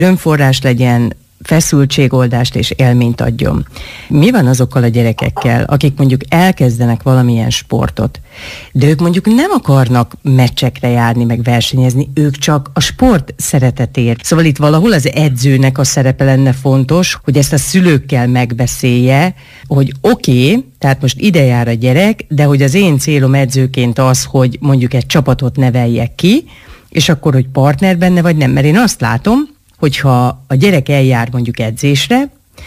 önforrás legyen, feszültségoldást és élményt adjon. Mi van azokkal a gyerekekkel, akik mondjuk elkezdenek valamilyen sportot, de ők mondjuk nem akarnak meccsekre járni, meg versenyezni, ők csak a sport szeretetért. Szóval itt valahol az edzőnek a szerepe lenne fontos, hogy ezt a szülőkkel megbeszélje, hogy oké, tehát most ide jár a gyerek, de hogy az én célom edzőként az, hogy mondjuk egy csapatot neveljek ki, és akkor, hogy partner benne vagy nem, mert én azt látom, hogyha a gyerek eljár mondjuk edzésre,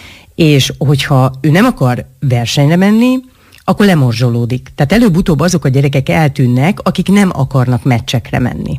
és hogyha ő nem akar versenyre menni, akkor lemorzsolódik. Tehát előbb-utóbb azok a gyerekek eltűnnek, akik nem akarnak meccsekre menni.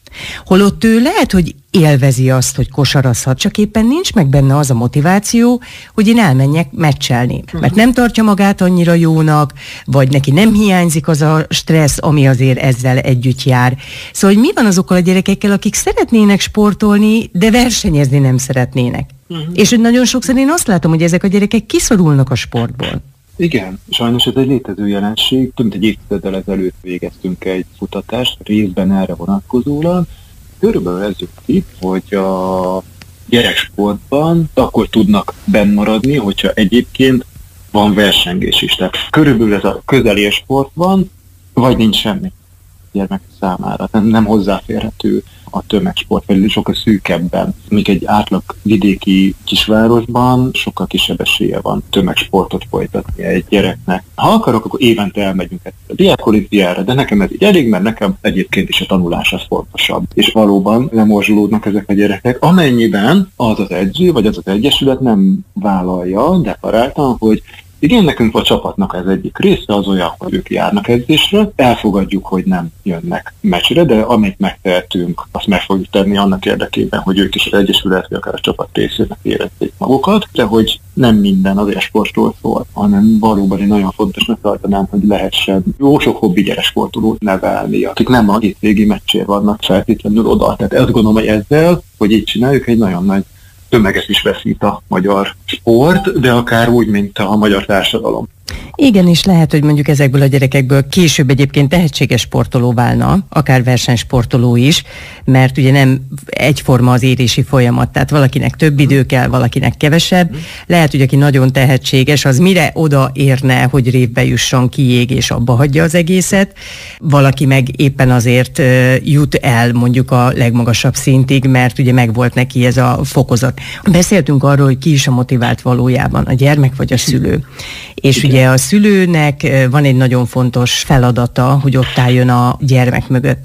Holott ő lehet, hogy élvezi azt, hogy kosarazhat, csak éppen nincs meg benne az a motiváció, hogy én elmenjek meccselni. Mert nem tartja magát annyira jónak, vagy neki nem hiányzik az a stressz, ami azért ezzel együtt jár. Szóval, hogy mi van azokkal a gyerekekkel, akik szeretnének sportolni, de versenyezni nem szeretnének. És hogy nagyon sokszor én azt látom, hogy ezek a gyerekek kiszorulnak a sportból. Igen, sajnos ez egy létező jelenség. Több mint egy évtizeddel ezelőtt végeztünk egy kutatást, részben erre vonatkozólag. Körülbelül ez jött ki, hogy a gyereksportban akkor tudnak benn maradni, hogyha egyébként van versengés is. Tehát körülbelül ez a közeli sport van, vagy nincs semmi gyermek számára. Nem hozzáférhető a tömegsport, vagy sokkal szűkebben. Míg egy átlag vidéki kisvárosban sokkal kisebb esélye van tömegsportot folytatni egy gyereknek. Ha akarok, akkor évente elmegyünk a diákolimpiára, de nekem ez így elég, mert nekem egyébként is a tanulás az fontosabb. És valóban lemorzsolódnak ezek a gyerekek, amennyiben az az edző, vagy az az egyesület nem vállalja deklaráltan, hogy igen, nekünk a csapatnak ez egyik része az olyan, hogy ők járnak edzésre, elfogadjuk, hogy nem jönnek meccsre, de amit megtehetünk, azt meg fogjuk tenni annak érdekében, hogy ők is az egyesület, vagy akár a csapat részének érezzék magukat, de hogy nem minden az e-sportról szól, hanem valóban én nagyon fontosnak tartanám, hogy lehessen jó sok hobbi gyereksportolót nevelni, akik nem a hétvégi meccsér vannak feltétlenül oda. Tehát ezt gondolom, hogy ezzel, hogy így csináljuk, egy nagyon nagy tömeget is veszít a magyar sport, de akár úgy, mint a magyar társadalom. Igen, és lehet, hogy mondjuk ezekből a gyerekekből később egyébként tehetséges sportoló válna, akár versenysportoló is, mert ugye nem egyforma az érési folyamat, tehát valakinek több idő kell, valakinek kevesebb. Lehet, hogy aki nagyon tehetséges, az mire oda érne, hogy révbe jusson, kiég és abba hagyja az egészet. Valaki meg éppen azért jut el mondjuk a legmagasabb szintig, mert ugye megvolt neki ez a fokozat. Beszéltünk arról, hogy ki is a motivált valójában, a gyermek vagy a szülő. És ugye a szülőnek van egy nagyon fontos feladata, hogy ott álljon a gyermek mögött.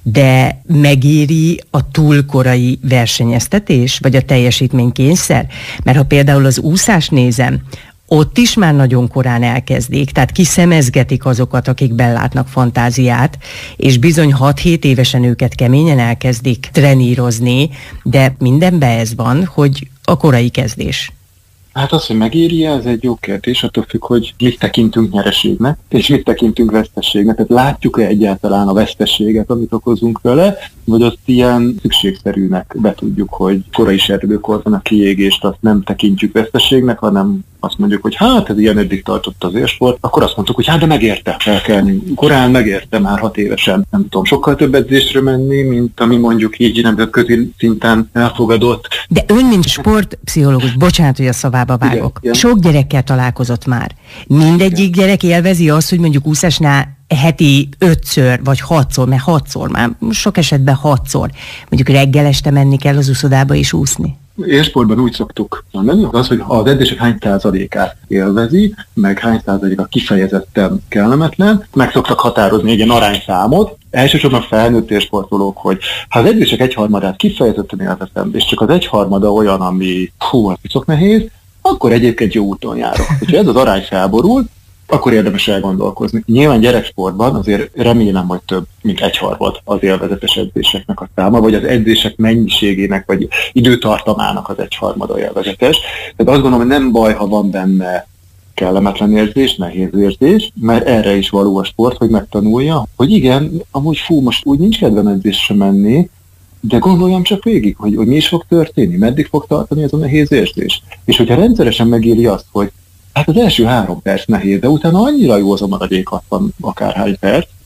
De megéri a túlkorai versenyeztetés, vagy a teljesítménykényszer? Mert ha például az úszás nézem, ott is már nagyon korán elkezdik, tehát kiszemezgetik azokat, akik bellátnak fantáziát, és bizony 6-7 évesen őket keményen elkezdik trenírozni, de mindenben ez van, hogy a korai kezdés. Hát az, hogy megéri, ez egy jó kérdés, attól függ, hogy mit tekintünk nyereségnek, és mit tekintünk veszteségnek. Tehát látjuk-e egyáltalán a veszteséget, amit okozunk vele, vagy azt ilyen szükségszerűnek betudjuk, hogy korai serdülőkor van a kiégést, azt nem tekintjük veszteségnek, hanem azt mondjuk, hogy hát ez ilyen eddig tartott az élsport, akkor azt mondtuk, hogy hát de megérte felkelni. Korán megérte már 6 évesen. Nem tudom, sokkal több edzésre menni, mint ami mondjuk így nemzetközi szinten elfogadott. De ön, mint sportpszichológus, bocsánat, hogy a szavába vágok. Igen. Sok gyerekkel találkozott már. Mindegyik gyerek élvezi azt, hogy mondjuk úszásnál heti 5-ször vagy 6-szor, mert 6-szor, már sok esetben 6-szor. Mondjuk reggel este menni kell az úszodába és úszni. Élsportban úgy szoktuk mondani, az, hogy az edzések hány százalékát élvezi, meg hány százaléka kifejezetten kellemetlen, meg szoktak határozni egy ilyen arányszámot. Elsősorban felnőtt élsportolók, hogy ha az edzések egyharmadát kifejezetten élvezem, és csak az egyharmada olyan, ami picok nehéz, akkor egyébként jó úton járok. Ha ez az arány felborul, akkor érdemes elgondolkozni. Nyilván gyereksportban azért remélem, hogy több, mint egyharmad az élvezetes edzéseknek a száma, vagy az edzések mennyiségének, vagy időtartamának az egyharmada élvezetes. Tehát azt gondolom, hogy nem baj, ha van benne kellemetlen érzés, nehéz érzés, mert erre is való a sport, hogy megtanulja, hogy igen, amúgy most úgy nincs kedvem edzésre menni, de gondoljam csak végig, hogy mi is fog történni, meddig fog tartani ez a nehéz érzés. És hogyha rendszeresen megéri azt, hogy hát az első 3 perc nehéz, de utána annyira jó az a maradék 60 akárhány perc,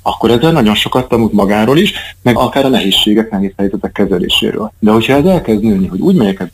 akkor ezzel nagyon sokat tanult magáról is, meg akár a nehéz helyzetek kezeléséről. De hogyha ez elkezd nőni, hogy úgy megyek